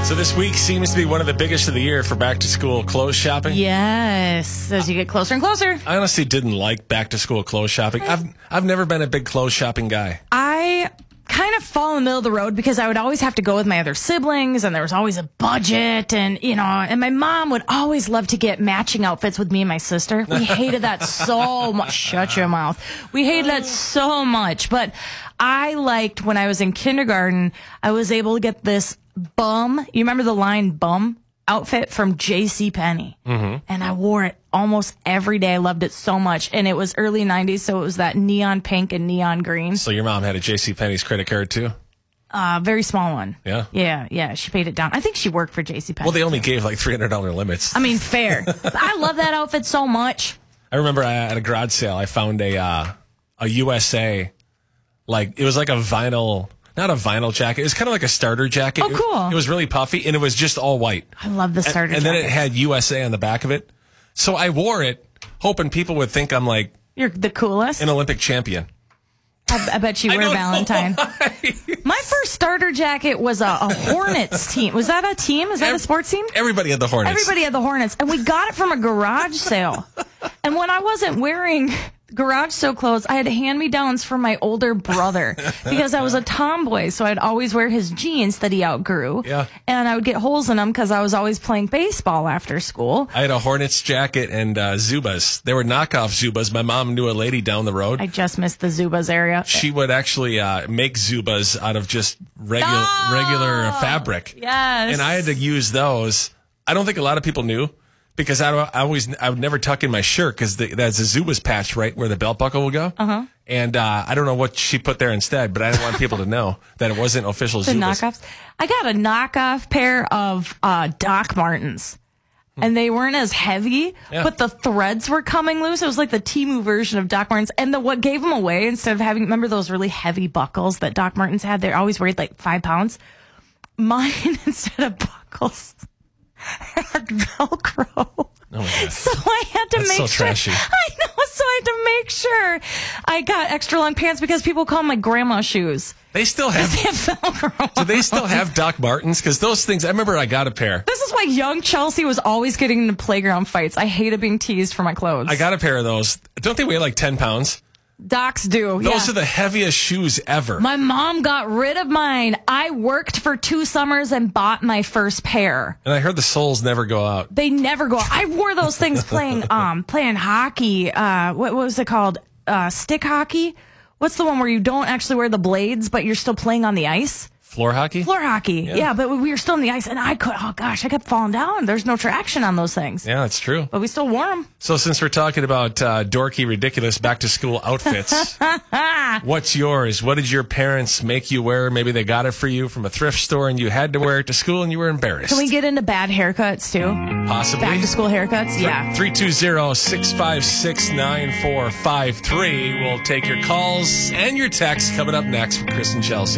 So this week seems to be one of the biggest of the year for back-to-school clothes shopping. Yes, as you get closer and closer. I honestly didn't like back-to-school clothes shopping. I've never been a big clothes shopping guy. I kind of fall in the middle of the road because I would always have to go with my other siblings, and there was always a budget, and and my mom would always love to get matching outfits with me and my sister. We hated that so much. Shut your mouth. We hated that so much, but I liked when I was in kindergarten, I was able to get this bum. You remember the line bum? Outfit from JCPenney. Mm-hmm. And I wore it almost every day. I loved it so much. And it was early 90s, so it was that neon pink and neon green. So your mom had a JCPenney's credit card too? Very small one. Yeah? Yeah. She paid it down. I think she worked for JCPenney. Well, they only gave like $300 limits. I mean, fair. I love that outfit so much. I remember at a garage sale, I found a USA, like, it was like a vinyl... Not a vinyl jacket. It was kind of like a starter jacket. Oh, cool. It was really puffy, and it was just all white. I love the starter jacket. And then it had USA on the back of it. So I wore it, hoping people would think I'm like... You're the coolest. An Olympic champion. I bet you were Valentine. My first starter jacket was a Hornets team. Was that a team? Is that a sports team? Everybody had the Hornets. Everybody had the Hornets. And we got it from a garage sale. And when I wasn't wearing garage sale clothes, I had hand-me-downs from my older brother because I was a tomboy, so I'd always wear his jeans that he outgrew. Yeah. And I would get holes in them because I was always playing baseball after school. I had a Hornets jacket and Zubas. They were knockoff Zubas. My mom knew a lady down the road. I just missed the Zubas area. She would actually make Zubas out of just regular fabric. Yes. And I had to use those. I don't think a lot of people knew. Because I would never tuck in my shirt because there's a Zubas patch right where the belt buckle will go. Uh-huh. And I don't know what she put there instead, but I didn't want people to know that it wasn't official The Zubas. knockoffs. I got a knockoff pair of Doc Martens. And they weren't as heavy, but the threads were coming loose. It was like the Temu version of Doc Martens. And what gave them away, instead of having, remember those really heavy buckles that Doc Martens had? They always weighed like 5 pounds. Mine, instead of buckles, had Velcro. Oh my God. So I had to That's make so sure. trashy. I know. So I had to make sure I got extra long pants because people call them like grandma shoes. They still have. They have Velcro. Do they still have Doc Martens? Because those things, I remember I got a pair. This is why young Chelsea was always getting into playground fights. I hated being teased for my clothes. I got a pair of those. Don't they weigh like 10 pounds? Docs do. Those are the heaviest shoes ever. My mom got rid of mine. I worked for 2 summers and bought my first pair. And I heard the soles never go out. They never go out. I wore those things playing hockey. What was it called? Stick hockey? What's the one where you don't actually wear the blades, but you're still playing on the ice? Floor hockey? Floor hockey. Yeah, but we were still on the ice, and I kept falling down. There's no traction on those things. Yeah, that's true. But we still wore them. So since we're talking about dorky, ridiculous back-to-school outfits, what's yours? What did your parents make you wear? Maybe they got it for you from a thrift store, and you had to wear it to school, and you were embarrassed. Can we get into bad haircuts, too? Possibly. Back-to-school haircuts? Yeah. 320-656-9453. We'll take your calls and your texts coming up next with Chris and Chelsea.